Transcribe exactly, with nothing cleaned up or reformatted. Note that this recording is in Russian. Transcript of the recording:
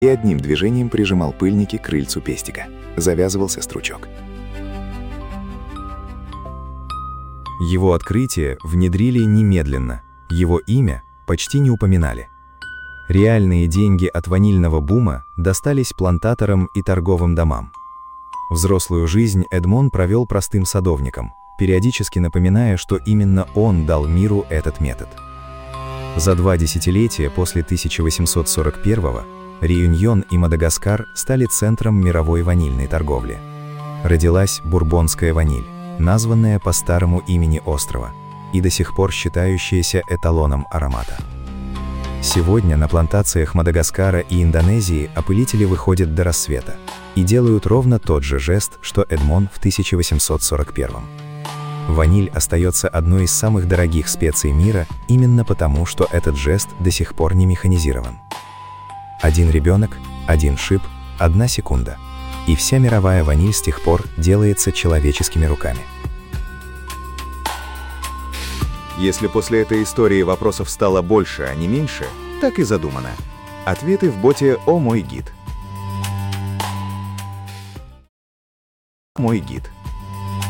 и одним движением прижимал пыльники к крыльцу пестика. Завязывался стручок. Его открытие внедрили немедленно, его имя почти не упоминали. Реальные деньги от ванильного бума достались плантаторам и торговым домам. Взрослую жизнь Эдмон провел простым садовником, периодически напоминая, что именно он дал миру этот метод. За два десятилетия после тысяча восемьсот сорок первого Реюньон и Мадагаскар стали центром мировой ванильной торговли. Родилась бурбонская ваниль, названная по старому имени острова, и до сих пор считающаяся эталоном аромата. Сегодня на плантациях Мадагаскара и Индонезии опылители выходят до рассвета и делают ровно тот же жест, что Эдмон в тысяча восемьсот сорок первом. Ваниль остается одной из самых дорогих специй мира именно потому, что этот жест до сих пор не механизирован. Один ребенок, один шип, одна секунда. И вся мировая ваниль с тех пор делается человеческими руками. Если после этой истории вопросов стало больше, а не меньше, так и задумано. Ответы в боте «О мой гид». Мой гид.